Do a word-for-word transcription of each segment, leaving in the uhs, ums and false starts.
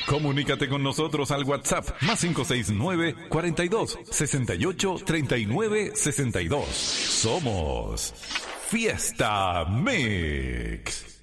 Comunícate con nosotros al WhatsApp más cinco seis nueve, cuarenta y dos, sesenta y ocho, treinta y nueve, sesenta y dos. Somos Fiesta Mix.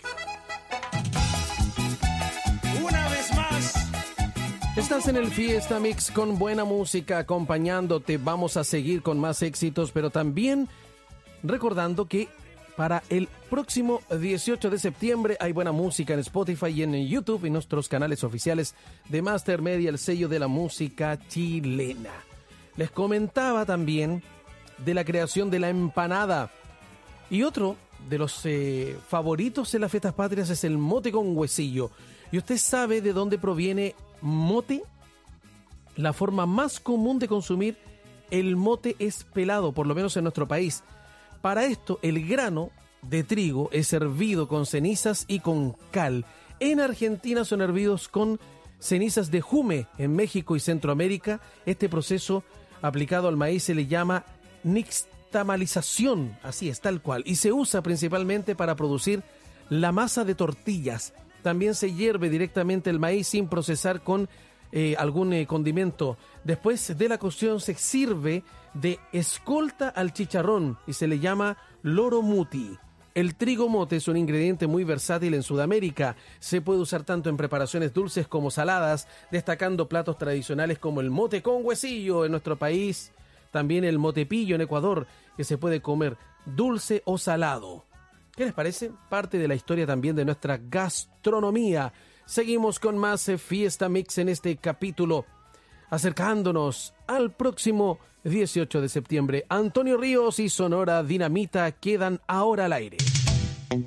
Una vez más. Estás en el Fiesta Mix con buena música acompañándote. Vamos a seguir con más éxitos, pero también recordando que para el próximo dieciocho de septiembre hay buena música en Spotify y en YouTube y nuestros canales oficiales de Master Media, el sello de la música chilena. Les comentaba también de la creación de la empanada. Y otro de los eh, favoritos en las fiestas patrias es el mote con huesillo. ¿Y usted sabe de dónde proviene mote? La forma más común de consumir el mote es pelado, por lo menos en nuestro país. Para esto, el grano de trigo es hervido con cenizas y con cal. En Argentina son hervidos con cenizas de jume. En México y Centroamérica, este proceso aplicado al maíz se le llama nixtamalización, así es, tal cual, y se usa principalmente para producir la masa de tortillas. También se hierve directamente el maíz sin procesar con eh, algún eh, condimento. Después de la cocción se sirve de escolta al chicharrón y se le llama loro muti. El trigo mote es un ingrediente muy versátil en Sudamérica. Se puede usar tanto en preparaciones dulces como saladas, destacando platos tradicionales como el mote con huesillo en nuestro país, también el motepillo en Ecuador, que se puede comer dulce o salado. ¿Qué les parece? Parte de la historia también de nuestra gastronomía. Seguimos con más Fiesta Mix en este capítulo, acercándonos al próximo dieciocho de septiembre. Antonio Ríos y Sonora Dinamita quedan ahora al aire.